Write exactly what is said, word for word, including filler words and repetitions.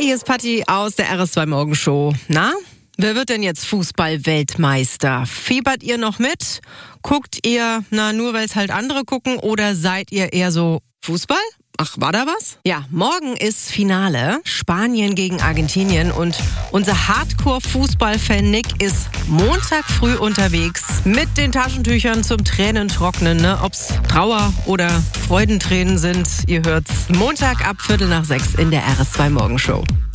hier ist Patti aus der R S zwei Morgenshow. Na, wer wird denn jetzt Fußball-Weltmeister? Fiebert ihr noch mit? Guckt ihr, na, nur weil es halt andere gucken, oder seid ihr eher so Fußball? Ach, war da was? Ja, morgen ist Finale. Spanien gegen Argentinien. Und unser Hardcore-Fußball-Fan Nick ist Montag früh unterwegs mit den Taschentüchern zum Tränentrocknen. Ne? Ob's Trauer- oder Freudentränen sind, ihr hört's Montag ab Viertel nach sechs in der R S zwei Morgenshow.